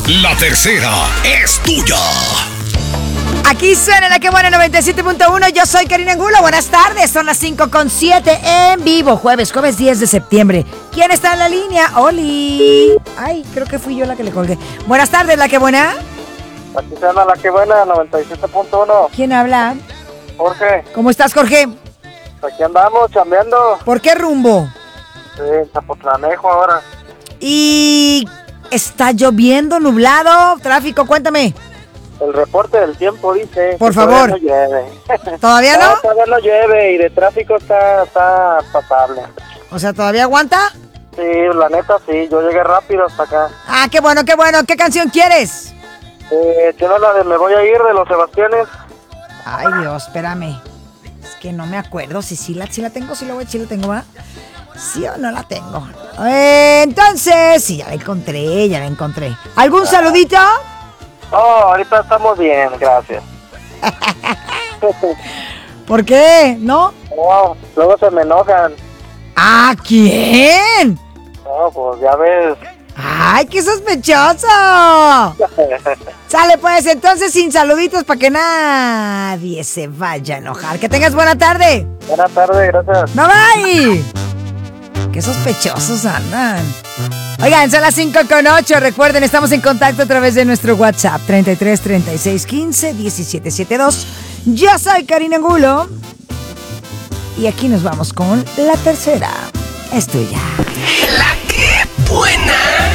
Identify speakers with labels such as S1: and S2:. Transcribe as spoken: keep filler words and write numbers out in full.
S1: La tercera es tuya.
S2: Aquí suena la que buena noventa y siete punto uno. Yo soy Karina Angulo. Buenas tardes. Son las cinco con siete en vivo. Jueves, jueves diez de septiembre. ¿Quién está en la línea? Oli. Ay, creo que fui yo la que le colgué. Buenas tardes, la que buena.
S3: Aquí suena la que buena noventa y siete punto uno.
S2: ¿Quién habla?
S3: Jorge.
S2: ¿Cómo estás, Jorge?
S3: Aquí andamos chambeando.
S2: ¿Por qué rumbo?
S3: Sí, en Zapotlanejo ahora.
S2: Y está lloviendo, nublado, tráfico, cuéntame.
S3: El reporte del tiempo dice...
S2: Por
S3: que
S2: favor.
S3: Todavía no llueve.
S2: ¿Todavía no?
S3: No, todavía no llueve y de tráfico está, está pasable.
S2: O sea, ¿todavía aguanta?
S3: Sí, la neta sí, yo llegué rápido hasta acá.
S2: Ah, qué bueno, qué bueno. ¿Qué canción quieres?
S3: Eh, ¿Tiene la de Me Voy a Ir de los Sebastianes?
S2: Ay, Dios, espérame. Es que no me acuerdo si sí la, si la tengo, si la voy, si la tengo, ¿va? ¿Sí o no la tengo? Eh, entonces, sí, ya la encontré, ya la encontré. ¿Algún ah. saludito?
S3: Oh, ahorita estamos bien, gracias.
S2: ¿Por qué? ¿No?
S3: No, luego se me enojan.
S2: ¿Ah, quién?
S3: No, pues ya ves.
S2: ¡Ay, qué sospechoso! Sale pues, entonces sin saluditos para que nadie se vaya a enojar. Que tengas buena tarde.
S3: Buena tarde, gracias.
S2: Bye bye. Qué sospechosos andan. Oigan, son las cinco con ocho. Recuerden, estamos en contacto a través de nuestro WhatsApp treinta y tres, treinta y seis, quince, diecisiete setenta y dos. Yo soy Karina Angulo. Y aquí nos vamos con la tercera. Es tuya.
S1: La